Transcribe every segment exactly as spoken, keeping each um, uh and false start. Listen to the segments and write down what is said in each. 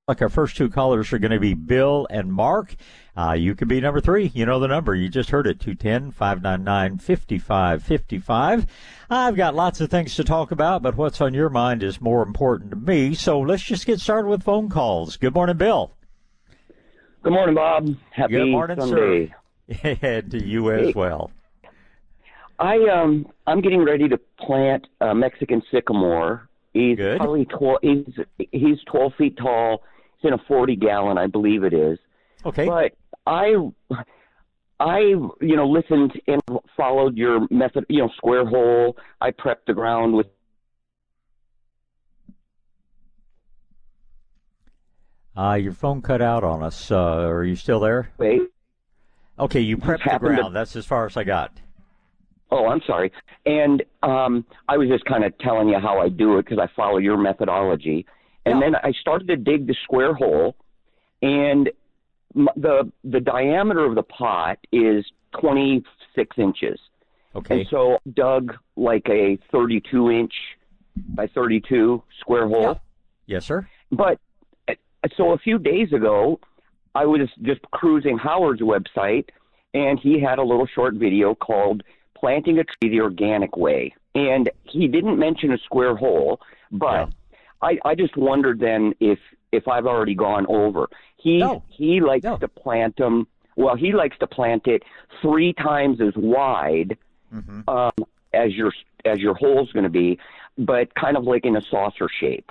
Like our first two callers are going to be Bill and Mark. Uh, you could be number three. You know the number. You just heard it, two one zero, five nine nine, five five five five. I've got lots of things to talk about, but what's on your mind is more important to me. So let's just get started with phone calls. Good morning, Bill. Good morning, Bob. Happy Good morning, Sunday. Sir. And to you as hey, well. I, um, I'm getting ready to plant a Mexican sycamore. He's Good. probably twelve, he's, he's twelve feet tall. It's in a forty gallon, I believe it is. Okay. But I, I, you know, listened and followed your method, you know, square hole. I prepped the ground with. Uh, your phone cut out on us. Uh, are you still there? Wait. Okay, you prepped the ground. To, That's as far as I got. Oh, I'm sorry. And um, I was just kind of telling you how I do it because I follow your methodology. And yeah. then I started to dig the square hole, and the the diameter of the pot is twenty-six inches. Okay. And so I dug like a thirty-two inch by thirty-two square hole. Yeah. Yes, sir. But so a few days ago, I was just cruising Howard's website, and he had a little short video called Planting a Tree the Organic Way. And he didn't mention a square hole, but yeah. I, I just wondered then if if I've already gone over. He no. he likes no. to plant them. Well, he likes to plant it three times as wide mm-hmm. um, as your as your hole's going to be, but kind of like in a saucer shape.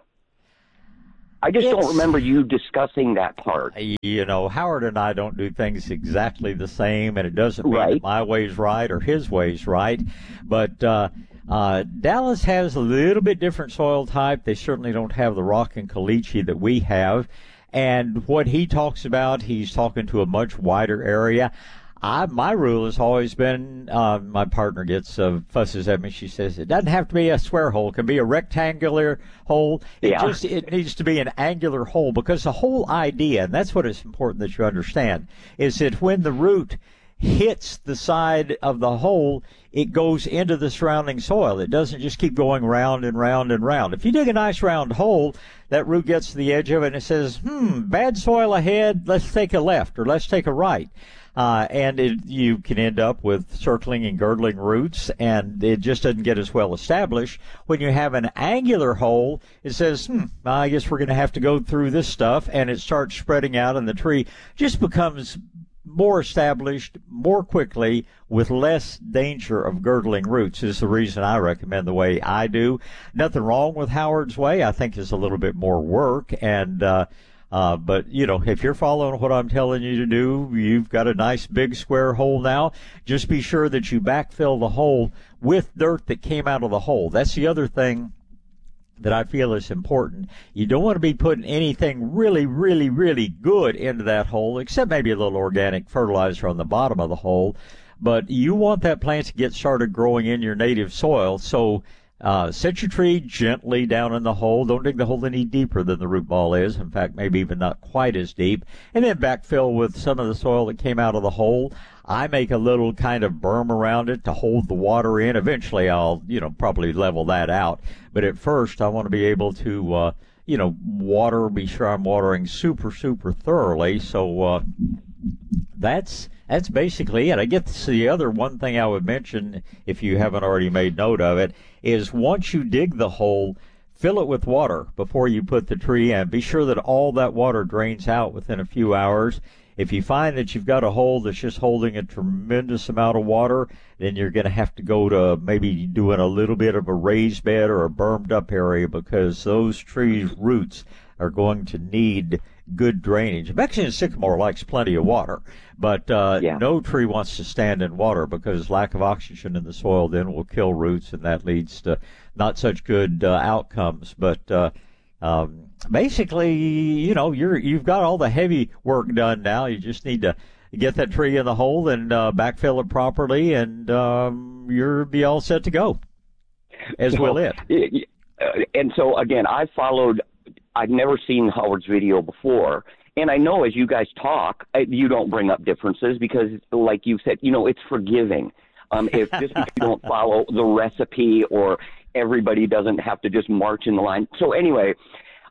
I just it's, don't remember you discussing that part. You know, Howard and I don't do things exactly the same, and it doesn't mean right. that my way's right or his way's right. But uh, uh, Dallas has a little bit different soil type. They certainly don't have the rock and caliche that we have. And what he talks about, he's talking to a much wider area. I, my rule has always been, uh, my partner gets uh, fusses at me. She says it doesn't have to be a square hole; it can be a rectangular hole. It yeah. just it needs to be an angular hole, because the whole idea, and that's what it's important that you understand, is that when the root hits the side of the hole, it goes into the surrounding soil. It doesn't just keep going round and round and round. If you dig a nice round hole, that root gets to the edge of it and it says, "Hmm, bad soil ahead. Let's take a left or let's take a right." Uh, and it, you can end up with circling and girdling roots, and it just doesn't get as well established. When you have an angular hole, it says, hmm, I guess we're going to have to go through this stuff, and it starts spreading out, and the tree just becomes more established more quickly with less danger of girdling roots is the reason I recommend the way I do. Nothing wrong with Howard's way. I think it's a little bit more work, and uh Uh, but, you know, if you're following what I'm telling you to do, you've got a nice big square hole now. Just be sure that you backfill the hole with dirt that came out of the hole. That's the other thing that I feel is important. You don't want to be putting anything really, really, really good into that hole, except maybe a little organic fertilizer on the bottom of the hole. But you want that plant to get started growing in your native soil. So Uh, set your tree gently down in the hole. Don't dig the hole any deeper than the root ball is. In fact, maybe even not quite as deep. And then backfill with some of the soil that came out of the hole. I make a little kind of berm around it to hold the water in. Eventually, I'll, you know, probably level that out. But at first, I want to be able to, uh, you know, water, be sure I'm watering super, super thoroughly. So, uh, that's, That's basically it. I guess the other one thing I would mention, if you haven't already made note of it, is once you dig the hole, fill it with water before you put the tree in. Be sure that all that water drains out within a few hours. If you find that you've got a hole that's just holding a tremendous amount of water, then you're going to have to go to maybe doing a little bit of a raised bed or a bermed up area, because those trees' roots are going to need good drainage. Mexican sycamore likes plenty of water, but uh, yeah. no tree wants to stand in water, because lack of oxygen in the soil then will kill roots, and that leads to not such good uh, outcomes. But uh, um, basically, you know, you're you've got all the heavy work done now. You just need to get that tree in the hole and uh, backfill it properly, and um, you'll be all set to go, as so, will it. And so, again, I followed. I'd never seen Howard's video before, and I know as you guys talk, you don't bring up differences because, like you said, you know, it's forgiving. Um, if just because you don't follow the recipe, or everybody doesn't have to just march in the line. So anyway,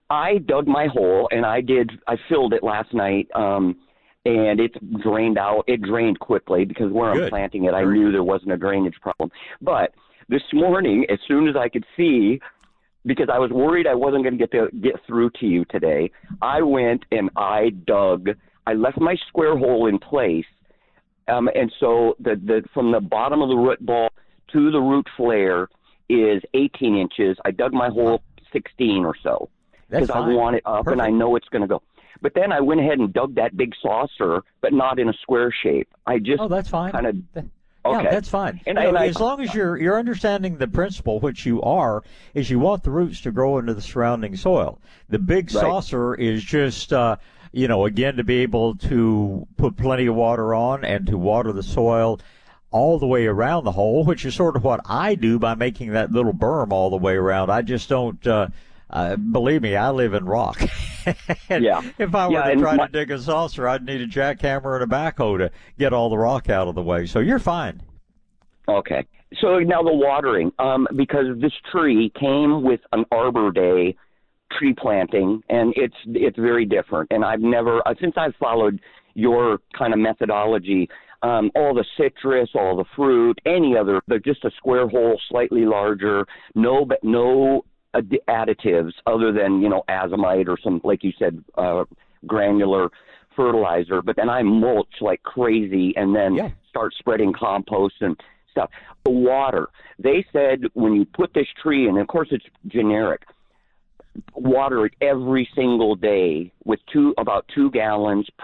I dug my hole, and I did. I filled it last night, um, and it drained out. It drained quickly because where Good. I'm planting it, I Very knew good. there wasn't a drainage problem. But this morning, as soon as I could see, because I was worried I wasn't going to get to get through to you today, I went and I dug. I left my square hole in place, um, and so the the from the bottom of the root ball to the root flare is eighteen inches. I dug my hole sixteen or so. That's Because I fine. want it up, Perfect. and I know it's going to go. But then I went ahead and dug that big saucer, but not in a square shape. I just Oh, that's fine. kind of Th- okay. Yeah, that's fine. And You I- know, and I- as long as you're you're understanding the principle, which you are, is you want the roots to grow into the surrounding soil. The big Right. saucer is just, uh, you know, again to be able to put plenty of water on and to water the soil all the way around the hole, which is sort of what I do by making that little berm all the way around. I just don't. Uh, Uh, believe me, I live in rock. And Yeah. If I were Yeah, to and try my- to dig a saucer, I'd need a jackhammer and a backhoe to get all the rock out of the way. So you're fine. Okay. So now the watering, um, because this tree came with an Arbor Day tree planting, and it's it's very different. And I've never, uh, since I've followed your kind of methodology, um, all the citrus, all the fruit, any other, but just a square hole, slightly larger, no, but no add- additives other than, you know, azomite or some, like you said, uh, granular fertilizer. But then I mulch like crazy and then Yeah. start spreading compost and stuff. The water, they said when you put this tree in, of course it's generic, water it every single day with two about two gallons